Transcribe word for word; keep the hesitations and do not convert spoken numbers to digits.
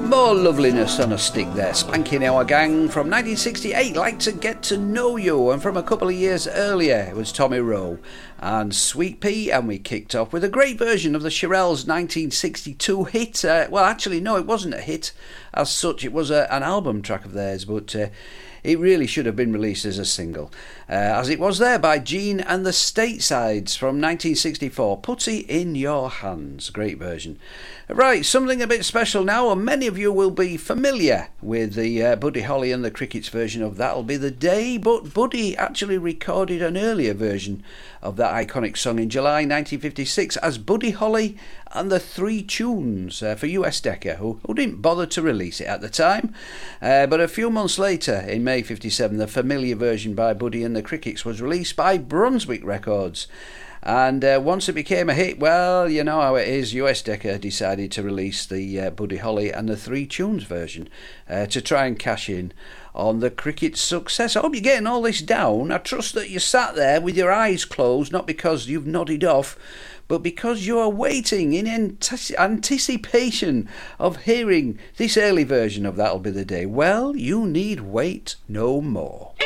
More loveliness on a stick there. Spanking Our Gang from nineteen sixty-eight, Like to Get to Know You. And from a couple of years earlier, it was Tommy Rowe and Sweet Pea. And we kicked off with a great version of the Shirelles' nineteen sixty-two hit. Uh, well, actually, no, it wasn't a hit as such. It was a, an album track of theirs, but uh, it really should have been released as a single, uh, as it was there by Gene and the Statesides from nineteen sixty-four. Putty in Your Hands. Great version. Right, something a bit special now, and many of you will be familiar with the uh, Buddy Holly and the Crickets version of That'll Be the Day, but Buddy actually recorded an earlier version of that iconic song in July nineteen fifty-six as Buddy Holly and the Three Tunes uh, for U S Decca, who, who didn't bother to release it at the time. Uh, but a few months later, in May fifty-seven, the familiar version by Buddy and the Crickets was released by Brunswick Records. And uh, once it became a hit, well, you know how it is, U S Decca decided to release the uh, Buddy Holly and the Three Tunes version uh, to try and cash in on the Cricket's success. I hope you're getting all this down. I trust that you sat there with your eyes closed, not because you've nodded off, but because you are waiting in ant- anticipation of hearing this early version of That'll Be the Day. Well, you need wait no more.